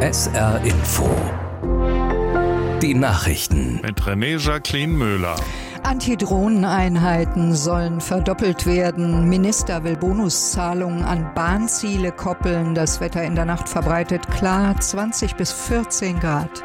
SR Info. Die Nachrichten. Mit René-Jacqueline Möhler. Antidrohneneinheiten sollen verdoppelt werden. Minister will Bonuszahlungen an Bahnziele koppeln. Das Wetter in der Nacht verbreitet klar 20 bis 14 Grad.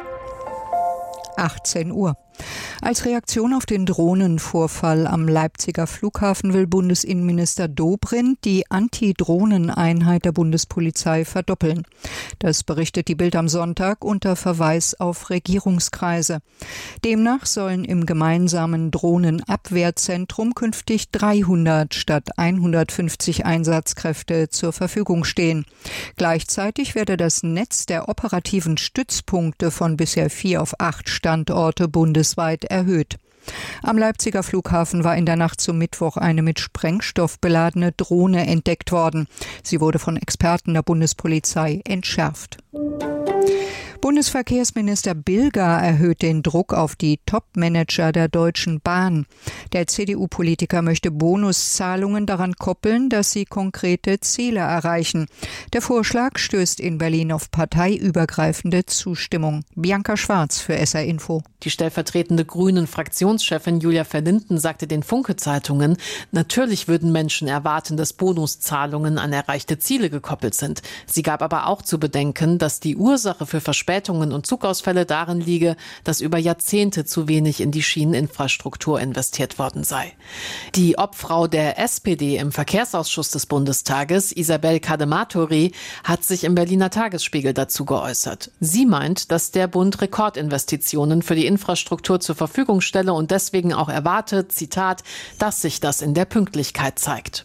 18 Uhr. Als Reaktion auf den Drohnenvorfall am Leipziger Flughafen will Bundesinnenminister Dobrindt die Antidrohneneinheit der Bundespolizei verdoppeln. Das berichtet die Bild am Sonntag unter Verweis auf Regierungskreise. Demnach sollen im gemeinsamen Drohnenabwehrzentrum künftig 300 statt 150 Einsatzkräfte zur Verfügung stehen. Gleichzeitig werde das Netz der operativen Stützpunkte von bisher 4 auf 8 Standorte bundesweit erhöht. Am Leipziger Flughafen war in der Nacht zum Mittwoch eine mit Sprengstoff beladene Drohne entdeckt worden. Sie wurde von Experten der Bundespolizei entschärft. Bundesverkehrsminister Bilger erhöht den Druck auf die Top-Manager der Deutschen Bahn. Der CDU-Politiker möchte Bonuszahlungen daran koppeln, dass sie konkrete Ziele erreichen. Der Vorschlag stößt in Berlin auf parteiübergreifende Zustimmung. Bianca Schwarz für SR Info. Die stellvertretende Grünen-Fraktionschefin Julia Verlinden sagte den Funke-Zeitungen, natürlich würden Menschen erwarten, dass Bonuszahlungen an erreichte Ziele gekoppelt sind. Sie gab aber auch zu bedenken, dass die Ursache für Verspätungen und Zugausfälle darin liege, dass über Jahrzehnte zu wenig in die Schieneninfrastruktur investiert worden sei. Die Obfrau der SPD im Verkehrsausschuss des Bundestages, Isabel Cadematori, hat sich im Berliner Tagesspiegel dazu geäußert. Sie meint, dass der Bund Rekordinvestitionen für die Infrastruktur zur Verfügung stelle und deswegen auch erwartet, Zitat, dass sich das in der Pünktlichkeit zeigt.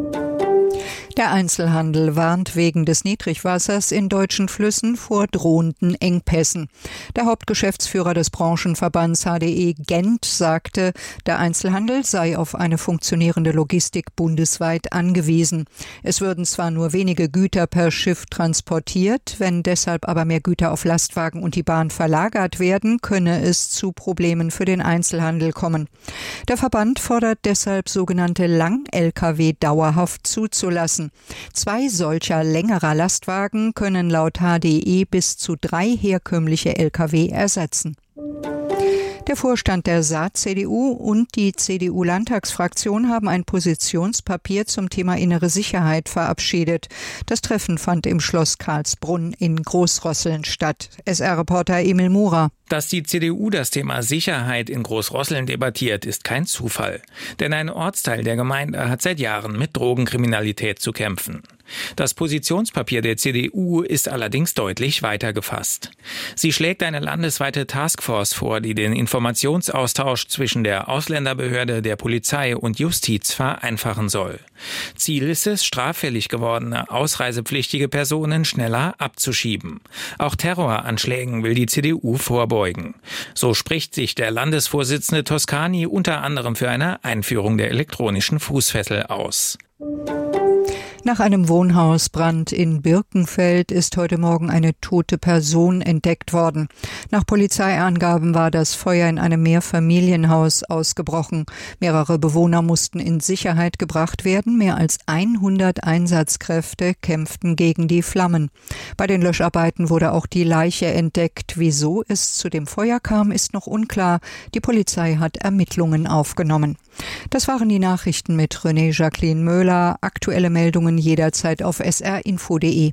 Der Einzelhandel warnt wegen des Niedrigwassers in deutschen Flüssen vor drohenden Engpässen. Der Hauptgeschäftsführer des Branchenverbands HDE Gent sagte, der Einzelhandel sei auf eine funktionierende Logistik bundesweit angewiesen. Es würden zwar nur wenige Güter per Schiff transportiert, wenn deshalb aber mehr Güter auf Lastwagen und die Bahn verlagert werden, könne es zu Problemen für den Einzelhandel kommen. Der Verband fordert deshalb sogenannte Lang-Lkw dauerhaft zuzulassen. 2 solcher längerer Lastwagen können laut HDE bis zu 3 herkömmliche Lkw ersetzen. Der Vorstand der Saat-CDU und die CDU-Landtagsfraktion haben ein Positionspapier zum Thema innere Sicherheit verabschiedet. Das Treffen fand im Schloss Karlsbrunn in Großrosseln statt. SR-Reporter Emil Murer. Dass die CDU das Thema Sicherheit in Großrosseln debattiert, ist kein Zufall. Denn ein Ortsteil der Gemeinde hat seit Jahren mit Drogenkriminalität zu kämpfen. Das Positionspapier der CDU ist allerdings deutlich weiter gefasst. Sie schlägt eine landesweite Taskforce vor, die den Informationsaustausch zwischen der Ausländerbehörde, der Polizei und Justiz vereinfachen soll. Ziel ist es, straffällig gewordene, ausreisepflichtige Personen schneller abzuschieben. Auch Terroranschlägen will die CDU vorbeugen. So spricht sich der Landesvorsitzende Toscani unter anderem für eine Einführung der elektronischen Fußfessel aus. Nach einem Wohnhausbrand in Birkenfeld ist heute Morgen eine tote Person entdeckt worden. Nach Polizeiangaben war das Feuer in einem Mehrfamilienhaus ausgebrochen. Mehrere Bewohner mussten in Sicherheit gebracht werden. Mehr als 100 Einsatzkräfte kämpften gegen die Flammen. Bei den Löscharbeiten wurde auch die Leiche entdeckt. Wieso es zu dem Feuer kam, ist noch unklar. Die Polizei hat Ermittlungen aufgenommen. Das waren die Nachrichten mit René-Jacqueline Möhler. Aktuelle Meldungen jederzeit auf srinfo.de.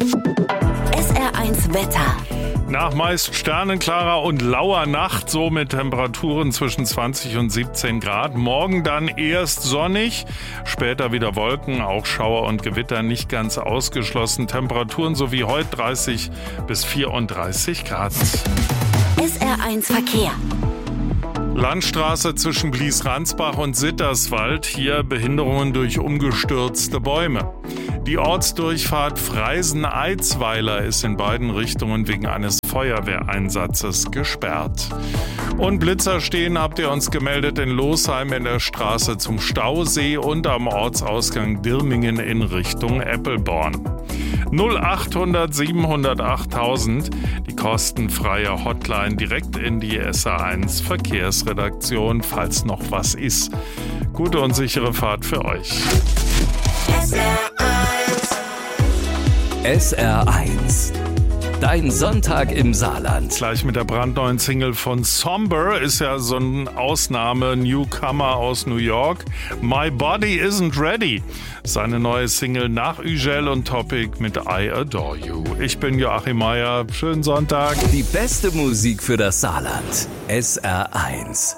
SR1 Wetter. Nach meist sternenklarer und lauer Nacht, so mit Temperaturen zwischen 20 und 17 Grad. Morgen dann erst sonnig, später wieder Wolken, auch Schauer und Gewitter nicht ganz ausgeschlossen. Temperaturen so wie heute 30 bis 34 Grad. SR1 Verkehr. Landstraße zwischen Blies-Ransbach und Sitterswald. Hier Behinderungen durch umgestürzte Bäume. Die Ortsdurchfahrt Freisen-Eitzweiler ist in beiden Richtungen wegen eines Feuerwehreinsatzes gesperrt. Und Blitzer stehen, habt ihr uns gemeldet, in Losheim in der Straße zum Stausee und am Ortsausgang Dirmingen in Richtung Eppelborn. 0800 700 8000, die kostenfreie Hotline direkt in die SR1 Verkehrsredaktion, falls noch was ist. Gute und sichere Fahrt für euch. SR1 Dein Sonntag im Saarland. Gleich mit der brandneuen Single von Somber, ist ja so ein Ausnahme-Newcomer aus New York. My Body Isn't Ready. Seine neue Single nach Ügel und Topic mit I Adore You. Ich bin Joachim Meier. Schönen Sonntag. Die beste Musik für das Saarland. SR1.